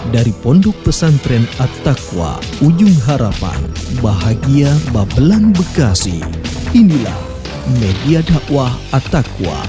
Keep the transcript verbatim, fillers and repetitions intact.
dari Pondok Pesantren At-Taqwa, Ujung Harapan, Bahagia Babelan, Bekasi. Inilah media dakwah At-Taqwa